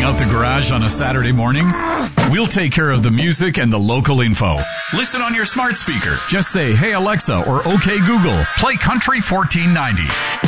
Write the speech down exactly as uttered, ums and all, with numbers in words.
out the garage on a Saturday morning? We'll take care of the music and the local info. Listen on your smart speaker. Just say, "Hey Alexa," or "Okay Google, play Country fourteen ninety."